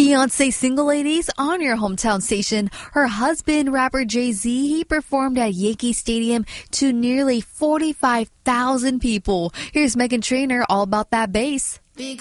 Beyonce Single Ladies on your hometown station. Her husband, rapper Jay-Z, he performed at Yankee Stadium to nearly 45,000 people. Here's Meghan Trainor all about that bass.